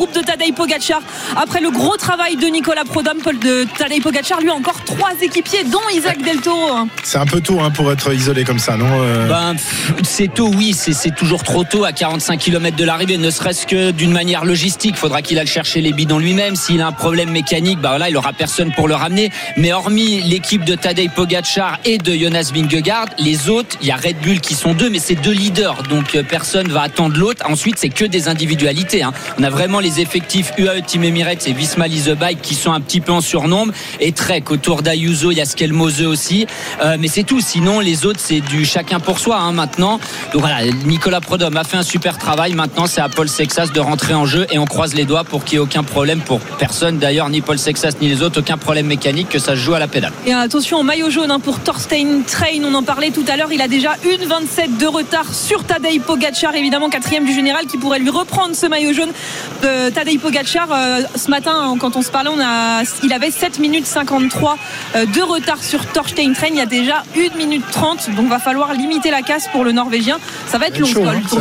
groupe de Tadej Pogačar. Après le gros travail de Nicolas Prodhomme, de Tadej Pogačar, lui encore 3 équipiers, dont Isaac Del Toro. C'est un peu tôt pour être isolé comme ça, non c'est tôt, oui, c'est toujours trop tôt à 45 km de l'arrivée, ne serait-ce que d'une manière logistique. Il faudra qu'il aille chercher les bidons lui-même. S'il a un problème mécanique, là, il aura personne pour le ramener. Mais hormis l'équipe de Tadej Pogačar et de Jonas Vingegaard, les autres, il y a Red Bull qui sont 2, mais c'est 2 leaders, donc personne va attendre l'autre. Ensuite, c'est que des individualités. On a vraiment les effectifs UAE Team Emirates et Visma Lease a Bike qui sont un petit peu en surnombre, et Trek autour d'Ayuso, il y a Skelmose aussi, mais c'est tout. Sinon, les autres, c'est du chacun pour soi maintenant. Donc voilà, Nicolas Prodhomme a fait un super travail. Maintenant, c'est à Paul Sexas de rentrer en jeu, et on croise les doigts pour qu'il n'y ait aucun problème pour personne. D'ailleurs, ni Paul Sexas ni les autres, aucun problème mécanique, que ça se joue à la pédale. Et attention au maillot jaune pour Thorstein Train, on en parlait tout à l'heure, il a déjà 1,27 de retard sur Tadej Pogačar, évidemment 4e du général, qui pourrait lui reprendre ce maillot jaune de Tadej Pogačar. Ce matin, quand on se parlait, il avait 7 minutes 53 de retard sur Thorstein Train. Il y a déjà 1 minute 30, donc va falloir limiter la casse pour le Norvégien. Ça va être long,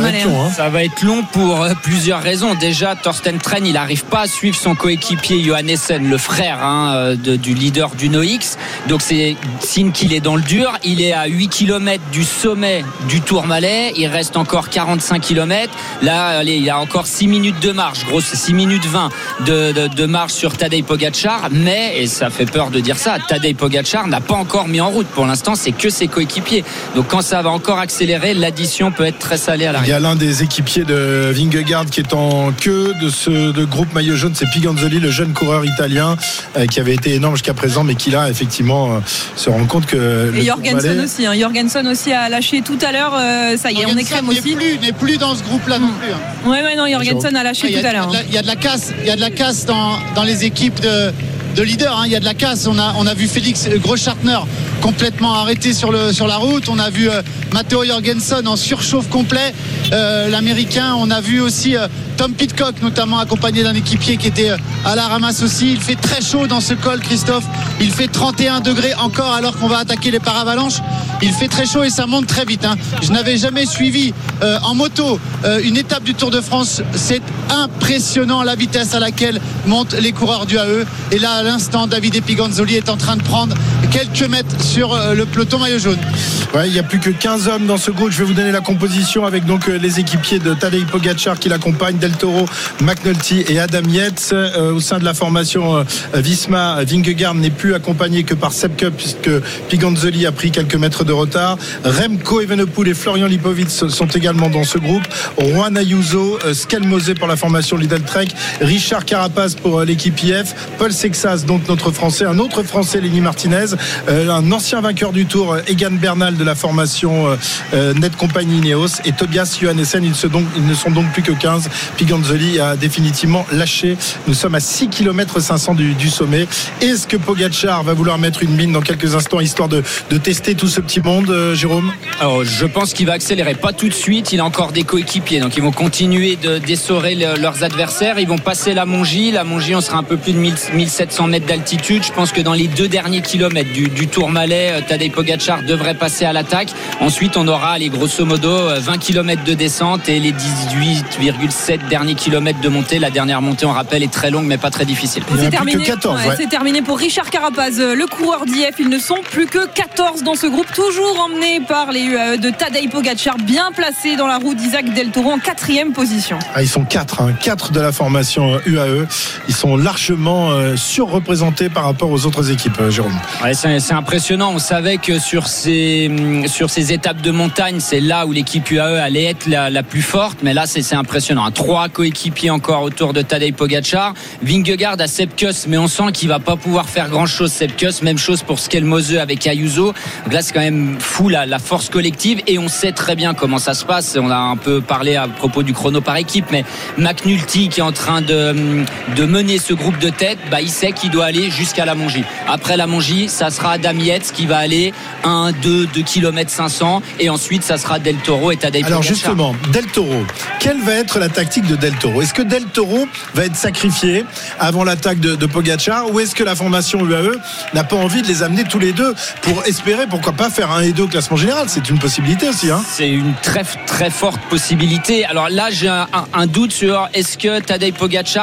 Ça va être long pour plusieurs raisons. Déjà, Thorstein Train, il n'arrive pas à suivre son coéquipier Johannessen, le frère du leader du NOX. Donc c'est signe qu'il est dans le dur. Il est à 8 km du sommet du Tourmalet. Il reste encore 45 km. Là, allez, il y a encore 6 minutes de marche. Grosse 6 minutes 20 de marche sur Tadej Pogačar. Mais, et ça fait peur de dire ça, Tadej Pogačar n'a pas encore mis en route. Pour l'instant, c'est que ses coéquipiers. Donc quand ça va encore accélérer, l'addition peut être très salée à l'arrivée. Il y a l'un des équipiers de Vingegaard qui est en queue de groupe maillot jaune, c'est Piganzoli, le jeune coureur italien qui avait été énorme jusqu'à présent, mais qui là effectivement se rend compte que... Et Jorgensen aussi, Jorgensen aussi a lâché tout à l'heure, ça y est, on est crème aussi. N'est plus dans ce groupe là non plus. Ouais, non, Jorgensen a lâché tout à l'heure. Il y a de la casse dans les équipes de leaders, il y a de la casse. On a vu Félix Großschartner complètement arrêté sur la route. On a vu Matteo Jorgensen en surchauffe complet, l'américain. On a vu aussi Tom Pidcock notamment accompagné d'un équipier qui était à la ramasse aussi. Il fait très chaud dans ce col, Christophe. Il fait 31 degrés encore alors qu'on va attaquer les paravalanches. Il fait très chaud et ça monte très vite. Je n'avais jamais suivi en moto une étape du Tour de France. C'est impressionnant la vitesse à laquelle montent les coureurs du AE. Et là, à l'instant, Davide Piganzoli est en train de prendre quelques mètres sur le peloton maillot jaune. Ouais, il n'y a plus que 15 hommes dans ce groupe. Je vais vous donner la composition avec donc les équipiers de Tadej Pogačar qui l'accompagnent, Del Toro, McNulty et Adam Yates. Au sein de la formation Visma, Vingegaard n'est plus accompagné que par Sepke puisque Piganzoli a pris quelques mètres de retard. Remco Evenepoel et Florian Lipovic sont également dans ce groupe. Juan Ayuso, Skelmose pour la formation Lidl Trek, Richard Carapaz pour l'équipe IF, Paul Sexas, donc notre Français, un autre Français, Lenny Martinez, un ancien vainqueur du Tour, Egan Bernal de la formation Net Company Ineos, et Tobias Johannessen. Ils ne sont donc plus que 15. Piganzoli a définitivement lâché. Nous sommes à 6 km 500 du sommet. Est-ce que Pogačar va vouloir mettre une mine dans quelques instants histoire de tester tout ce petit monde, Jérôme? Alors, je pense qu'il va accélérer, pas tout de suite. Il a encore des coéquipiers, donc ils vont continuer d'essorer leurs adversaires. Ils vont passer la Mongie, on sera un peu plus de 1700 mètres d'altitude. Je pense que dans les 2 derniers kilomètres du Tourmalet, Tadej Pogačar devrait passer à l'attaque. Ensuite, on aura grosso modo 20 km de descente et les 18,7 derniers kilomètres de montée. La dernière montée, on rappelle, est très longue mais pas très difficile. C'est terminé. 14, c'est terminé pour Richard Carapaz, le coureur d'IF. Ils ne sont plus que 14 dans ce groupe, toujours emmené par les UAE de Tadej Pogačar, bien placé dans la roue d'Isaac Del Toro en 4e position. Ils sont 4 de la formation UAE. Ils sont largement surreprésentés par rapport aux autres équipes, Jérôme. Ouais, c'est impressionnant. On savait que sur ces étapes de montagne, c'est là où l'équipe UAE allait être la plus forte, mais là c'est impressionnant. 3 coéquipiers encore autour de Tadej Pogačar. Vingegaard a Sepkus, mais on sent qu'il va pas pouvoir faire grand chose. Sepkus, même chose pour Skelmose avec Ayuso. Donc là c'est quand même fou la force collective, et on sait très bien comment ça se passe. On a un peu parlé à propos du chrono par équipe, mais McNulty qui est en train de mener ce groupe de tête, il sait qu'il doit aller jusqu'à la Mongie. Après la Mongie, ça sera Adam Yates qui va aller 2 km 500, et ensuite ça sera Del Toro et Tadej Pogačar. Alors justement, Del Toro, quelle va être la tactique de Del Toro? Est-ce que Del Toro va être sacrifié avant l'attaque de Pogačar, ou est-ce que la formation UAE n'a pas envie de les amener tous les deux pour espérer, pourquoi pas, faire 1 et 2 au classement général? C'est une possibilité aussi. C'est une très très forte possibilité. Alors là, j'ai un doute sur est-ce que Tadej Pogačar